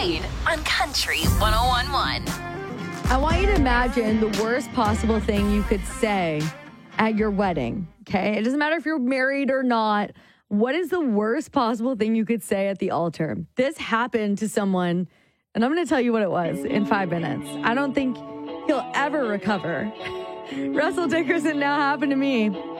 Wade on Country 101.1. I want you to imagine the worst possible thing you could say at your wedding, okay? It doesn't matter if you're married or not. What is the worst possible thing you could say at the altar? This happened to someone, and I'm going to tell you what it was in 5 minutes. I don't think he'll ever recover. Russell Dickerson, now happened to me.